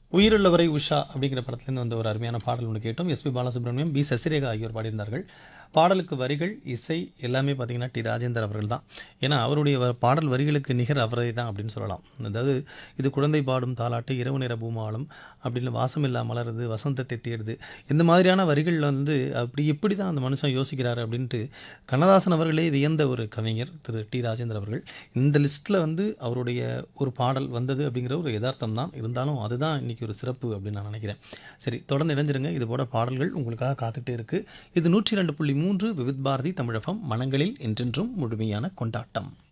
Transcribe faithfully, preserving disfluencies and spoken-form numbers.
உயிருள்ளவரை உஷா அப்படிங்கிற படத்துலேருந்து வந்த ஒரு அருமையான பாடல் ஒன்று கேட்டோம். எஸ்பி பாலசுப்ரமணியம், பி சசிரேகா ஆகியோர் பாடியிருந்தார்கள். பாடலுக்கு வரிகள், இசை எல்லாமே பார்த்தீங்கன்னா டி ராஜேந்தர் அவர்கள் தான். ஏன்னா அவருடைய வ பாடல் வரிகளுக்கு நிகர் அவரே தான் அப்படின்னு சொல்லலாம். அதாவது இது குழந்தை பாடும் தாலாட்டு, இரவு நேர பூமாலம், அப்படின்னு வாசமில்லா மலருது, வசந்தத்தை தேடுது, இந்த மாதிரியான வரிகள் வந்து அப்படி எப்படி தான் அந்த மனுஷன் யோசிக்கிறாரு அப்படின்ட்டு கண்ணதாசன் அவர்களே வியந்த ஒரு கவிஞர் திரு டி ராஜேந்தர் அவர்கள். இந்த லிஸ்ட்டில் வந்து அவருடைய ஒரு பாடல் வந்தது அப்படிங்கிற ஒரு யதார்த்தம் தான். இருந்தாலும் அதுதான் இன்றைக்கி ஒரு சிறப்பு அப்படின்னு நான் நினைக்கிறேன். சரி, தொடர்ந்து இணைஞ்சிருங்க. இது போல பாடல்கள் உங்களுக்காக காத்துட்டே இருக்குது. இது நூற்றி ரெண்டு புள்ளி மூன்று விவித் பாரதி தமிழகம், மனங்களில் என்றென்றும் முழுமையான கொண்டாட்டம்.